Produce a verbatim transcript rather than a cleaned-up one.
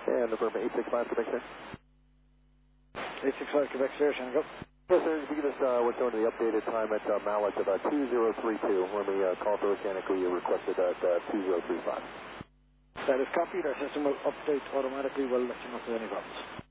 And November eight six five, Quebec, sir. eight six five, Quebec, sir, Shango. Yes, sir. If you give us uh, what's known to the updated time at uh, Mallet, about two zero three two. When we uh, called for Oceanic, we requested at uh, two zero three five. That is copied. Our system will update automatically. We'll let you know if there's any problems.